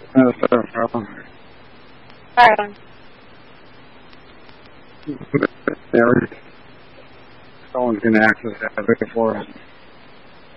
Hi. Someone's going to access that for us.